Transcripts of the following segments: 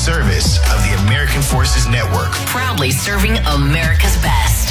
service of the American Forces Network. Proudly serving America's best.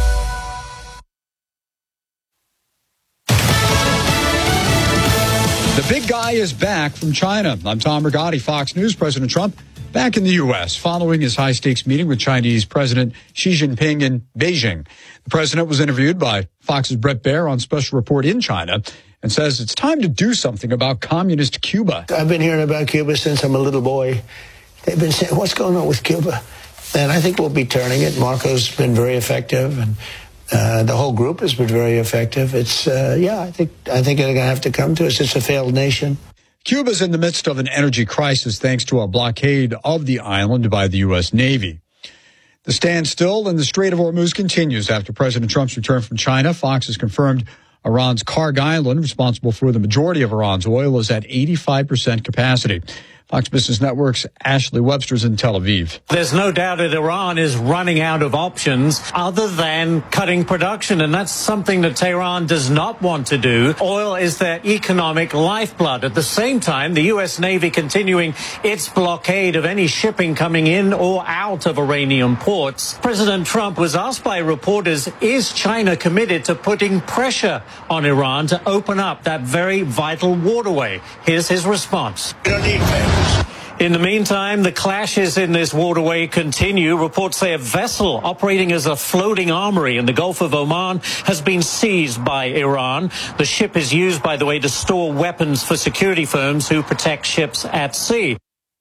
The big guy is back from China. I'm Tom Rigotti, Fox News. President Trump back in the U.S. following his high-stakes meeting with Chinese President Xi Jinping in Beijing. The president was interviewed by Fox's Bret Baier on Special Report in China and says it's time to do something about communist Cuba. I've been hearing about Cuba since I'm a little boy. They've been saying, what's going on with Cuba? And I think we'll be turning it. Marco's been very effective, and the whole group has been very effective. It's, I think they're going to have to come to us. It's a failed nation. Cuba's in the midst of an energy crisis thanks to a blockade of the island by the U.S. Navy. The standstill in the Strait of Hormuz continues after President Trump's return from China. Fox has confirmed Iran's Karg Island, responsible for the majority of Iran's oil, is at 85% capacity. Fox Business Network's Ashley Webster's in Tel Aviv. There's no doubt that Iran is running out of options other than cutting production, and that's something that Tehran does not want to do. Oil is their economic lifeblood. At the same time, the U.S. Navy continuing its blockade of any shipping coming in or out of Iranian ports. President Trump was asked by reporters, is China committed to putting pressure on Iran to open up that very vital waterway? Here's his response. We don't need favors. In the meantime, the clashes in this waterway continue. Reports say a vessel operating as a floating armory in the Gulf of Oman has been seized by Iran. The ship is used, by the way, to store weapons for security firms who protect ships at sea.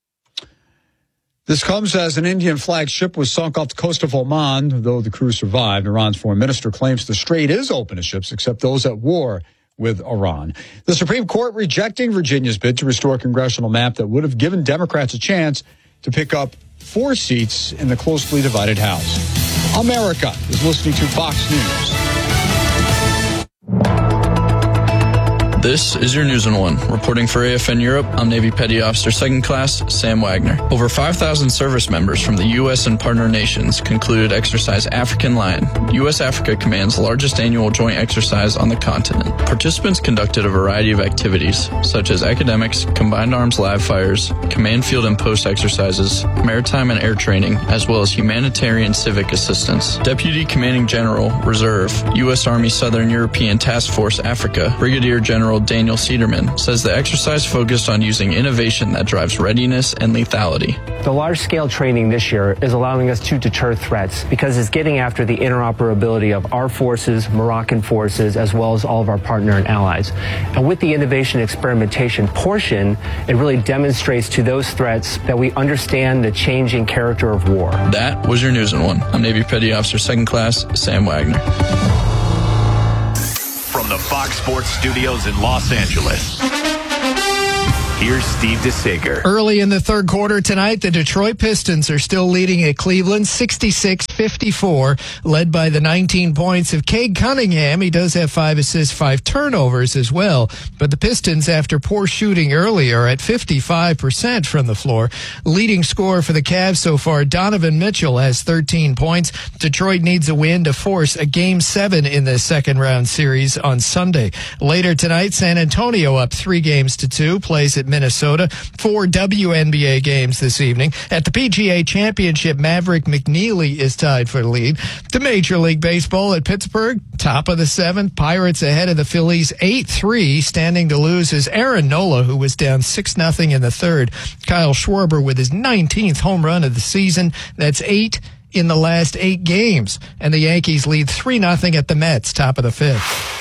This comes as an Indian flagged ship was sunk off the coast of Oman, though the crew survived. Iran's foreign minister claims the strait is open to ships except those at war with Iran. The Supreme Court rejecting Virginia's bid to restore a congressional map that would have given Democrats a chance to pick up 4 seats in the closely divided House. America is listening to Fox News. This is your News in 1. Reporting for AFN Europe, I'm Navy Petty Officer 2nd Class Sam Wagner. Over 5,000 service members from the U.S. and partner nations concluded Exercise African Lion, U.S.-Africa Command's largest annual joint exercise on the continent. Participants conducted a variety of activities, such as academics, combined arms live fires, command field and post exercises, maritime and air training, as well as humanitarian civic assistance. Deputy Commanding General, Reserve, U.S. Army Southern European Task Force Africa, Brigadier General Daniel Cederman, says the exercise focused on using innovation that drives readiness and lethality. The large-scale training this year is allowing us to deter threats because it's getting after the interoperability of our forces, Moroccan forces, as well as all of our partner and allies. And with the innovation experimentation portion, it really demonstrates to those threats that we understand the changing character of war. That was your News in 1. I'm Navy Petty Officer 2nd Class Sam Wagner. From the Fox Sports Studios in Los Angeles, here's Steve DeSager. Early in the third quarter tonight, the Detroit Pistons are still leading at Cleveland 66-54, led by the 19 points of Cade Cunningham. He does have 5 assists, 5 turnovers as well. But the Pistons, after poor shooting earlier, at 55% from the floor. Leading scorer for the Cavs so far, Donovan Mitchell, has 13 points. Detroit needs a win to force a Game 7 in the second-round series on Sunday. Later tonight, San Antonio up 3-2, plays at Minnesota. 4 WNBA games this evening. At the PGA Championship, Maverick McNeely is tied for the lead. The Major League Baseball at Pittsburgh, top of the 7th. Pirates ahead of the Phillies 8-3. Standing to lose is Aaron Nola, who was down 6-0 in the third. Kyle Schwarber with his 19th home run of the season. That's 8 in the last 8 games. And the Yankees lead 3-0 at the Mets, top of the 5th.